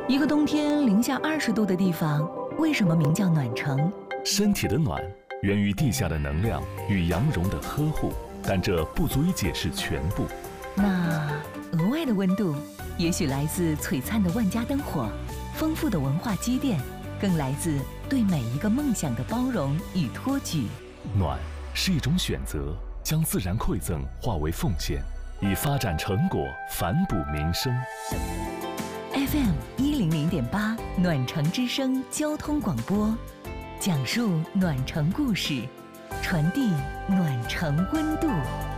一个冬天零下20度的地方，为什么名叫暖城？ 身体的暖源于地下的能量与羊绒的呵护，但这不足以解释全部。 那额外的温度，也许来自璀璨的万家灯火、丰富的文化积淀，更来自对每一个梦想的包容与托举。 暖是一种选择，将自然馈赠化为奉献，以发展成果反哺民生。 FM100.8暖城之声交通广播，讲述暖城故事，传递暖城温度。